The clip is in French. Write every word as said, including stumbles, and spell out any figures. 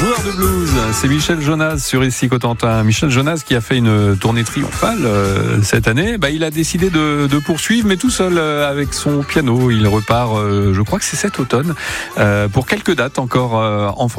Joueur de blues, c'est Michel Jonas sur Ici Cotentin. Michel Jonas qui a fait une tournée triomphale euh, cette année. Bah, il a décidé de, de poursuivre, mais tout seul euh, avec son piano. Il repart, euh, je crois que c'est cet automne, euh, pour quelques dates encore euh, en France.